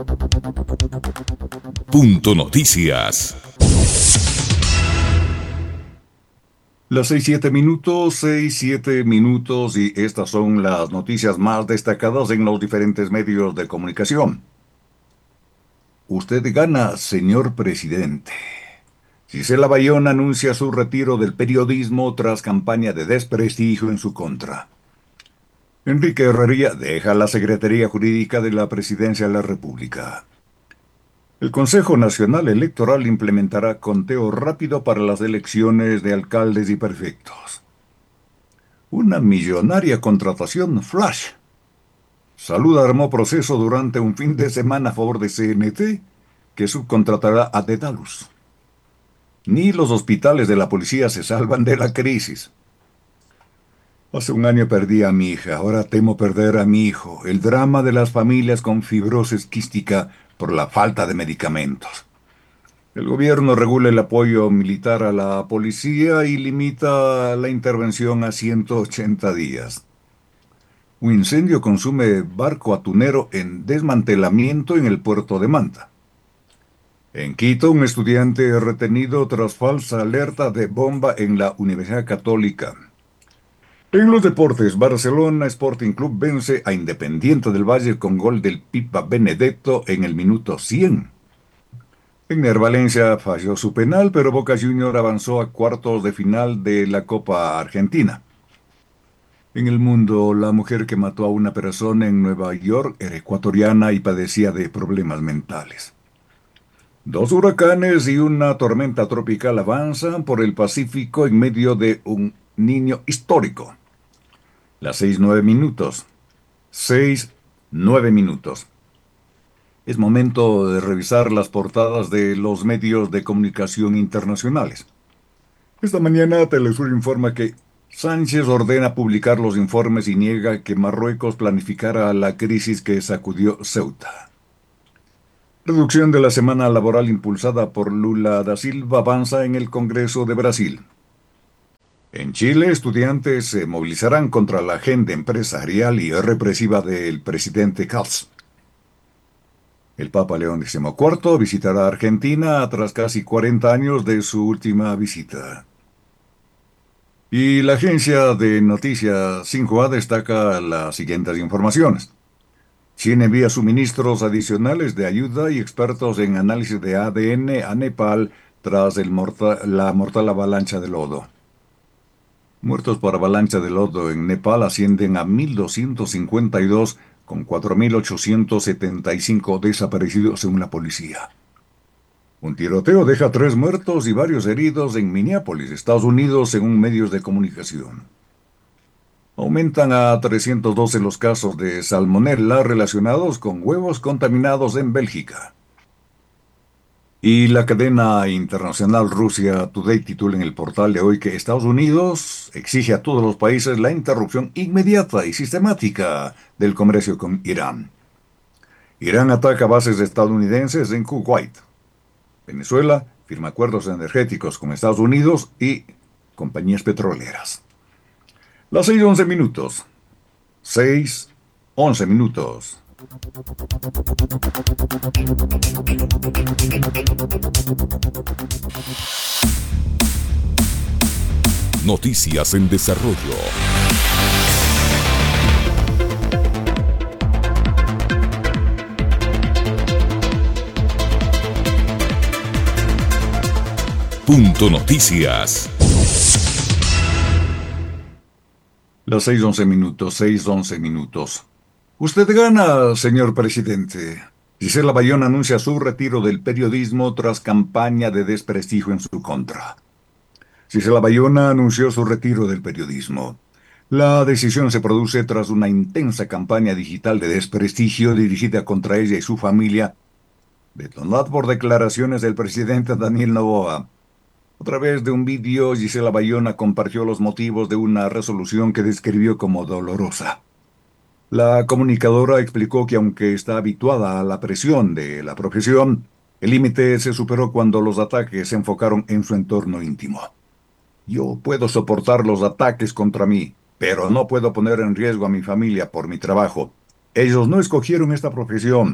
Punto Noticias. Las 6:07 minutos, y estas son las noticias más destacadas en los diferentes medios de comunicación. Usted gana, señor presidente. Gisela Bayón anuncia su retiro del periodismo tras campaña de desprestigio en su contra. Enrique Herrería deja la Secretaría Jurídica de la Presidencia de la República. El Consejo Nacional Electoral implementará conteo rápido para las elecciones de alcaldes y prefectos. Una millonaria contratación flash. Salud armó proceso durante un fin de semana a favor de CNT, que subcontratará a Dedalus. Ni los hospitales de la policía se salvan de la crisis. Hace un año perdí a mi hija, ahora temo perder a mi hijo. El drama de las familias con fibrosis quística por la falta de medicamentos. El gobierno regula el apoyo militar a la policía y limita la intervención a 180 días. Un incendio consume barco atunero en desmantelamiento en el puerto de Manta. En Quito, un estudiante retenido tras falsa alerta de bomba en la Universidad Católica. En los deportes, Barcelona Sporting Club vence a Independiente del Valle con gol del Pipa Benedetto en el minuto 100. Ener Valencia falló su penal, pero Boca Juniors avanzó a cuartos de final de la Copa Argentina. En el mundo, la mujer que mató a una persona en Nueva York era ecuatoriana y padecía de problemas mentales. Dos huracanes y una tormenta tropical avanzan por el Pacífico en medio de un niño histórico. Las 6:09 minutos. 6:09 minutos. Es momento de revisar las portadas de los medios de comunicación internacionales. Esta mañana Telesur informa que Sánchez ordena publicar los informes y niega que Marruecos planificara la crisis que sacudió Ceuta. Reducción de la semana laboral impulsada por Lula da Silva avanza en el Congreso de Brasil. En Chile, estudiantes se movilizarán contra la agenda empresarial y represiva del presidente Katz. El Papa León XIV visitará Argentina tras casi 40 años de su última visita. Y la agencia de noticias Xinhua destaca las siguientes informaciones. China envía suministros adicionales de ayuda y expertos en análisis de ADN a Nepal tras la mortal avalancha de lodo. Muertos por avalancha de lodo en Nepal ascienden a 1.252, con 4.875 desaparecidos según la policía. Un tiroteo deja 3 muertos y varios heridos en Minneapolis, Estados Unidos, según medios de comunicación. Aumentan a 312 los casos de salmonela relacionados con huevos contaminados en Bélgica. Y la cadena internacional Russia Today titula en el portal de hoy que Estados Unidos exige a todos los países la interrupción inmediata y sistemática del comercio con Irán. Irán ataca bases estadounidenses en Kuwait. Venezuela firma acuerdos energéticos con Estados Unidos y compañías petroleras. Las 6:11 minutos. 6:11 minutos. Noticias en desarrollo. Punto Noticias. Las 6:11 minutos. 6:11 minutos. Usted gana, señor presidente. Gisela Bayón anuncia su retiro del periodismo tras campaña de desprestigio en su contra. Gisela Bayón anunció su retiro del periodismo. La decisión se produce tras una intensa campaña digital de desprestigio dirigida contra ella y su familia, detonada por declaraciones del presidente Daniel Noboa. A través de un vídeo, Gisela Bayona compartió los motivos de una resolución que describió como dolorosa. La comunicadora explicó que aunque está habituada a la presión de la profesión, el límite se superó cuando los ataques se enfocaron en su entorno íntimo. Yo puedo soportar los ataques contra mí, pero no puedo poner en riesgo a mi familia por mi trabajo. Ellos no escogieron esta profesión.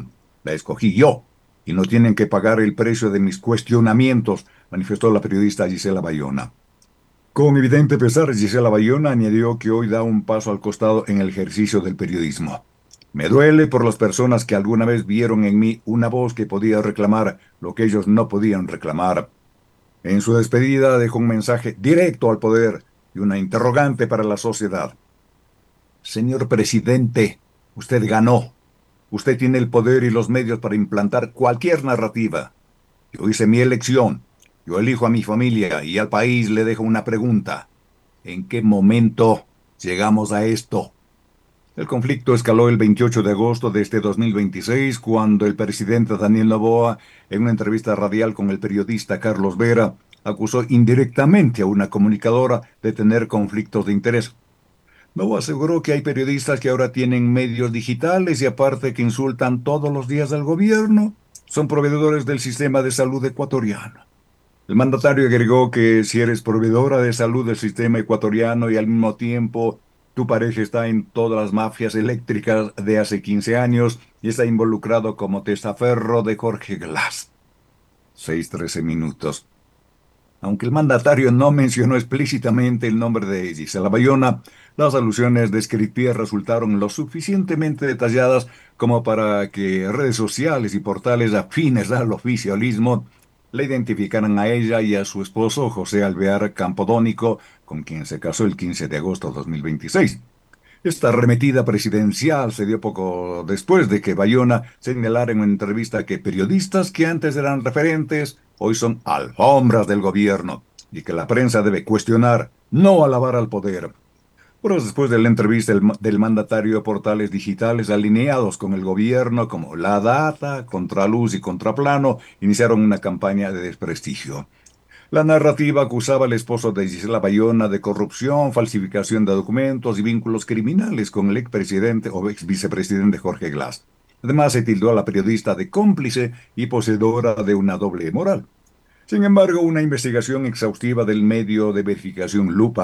La escogí yo, y no tienen que pagar el precio de mis cuestionamientos, manifestó la periodista Gisela Bayona. Con evidente pesar, Gisela Bayona añadió que hoy da un paso al costado en el ejercicio del periodismo. Me duele por las personas que alguna vez vieron en mí una voz que podía reclamar lo que ellos no podían reclamar. En su despedida dejó un mensaje directo al poder y una interrogante para la sociedad. Señor presidente, usted ganó. Usted tiene el poder y los medios para implantar cualquier narrativa. Yo hice mi elección. Yo elijo a mi familia y al país le dejo una pregunta. ¿En qué momento llegamos a esto? El conflicto escaló el 28 de agosto de este 2026 cuando el presidente Daniel Noboa, en una entrevista radial con el periodista Carlos Vera, acusó indirectamente a una comunicadora de tener conflictos de interés. Noboa aseguró que hay periodistas que ahora tienen medios digitales y aparte que insultan todos los días al gobierno, son proveedores del sistema de salud ecuatoriano. El mandatario agregó que si eres proveedora de salud del sistema ecuatoriano y al mismo tiempo tu pareja está en todas las mafias eléctricas de hace 15 años y está involucrado como testaferro de Jorge Glass. 6:13. Aunque el mandatario no mencionó explícitamente el nombre de Gisela Bayona, las alusiones descriptivas resultaron lo suficientemente detalladas como para que redes sociales y portales afines al oficialismo le identificaran a ella y a su esposo José Alvear Campodónico, con quien se casó el 15 de agosto de 2026. Esta arremetida presidencial se dio poco después de que Bayona señalara en una entrevista que periodistas que antes eran referentes hoy son alfombras del gobierno y que la prensa debe cuestionar, no alabar al poder. Horas después de la entrevista del mandatario, portales digitales alineados con el gobierno como La Data, Contraluz y Contraplano iniciaron una campaña de desprestigio. La narrativa acusaba al esposo de Gisela Bayona de corrupción, falsificación de documentos y vínculos criminales con el expresidente o ex vicepresidente Jorge Glass. Además, se tildó a la periodista de cómplice y poseedora de una doble moral. Sin embargo, una investigación exhaustiva del medio de verificación Lupa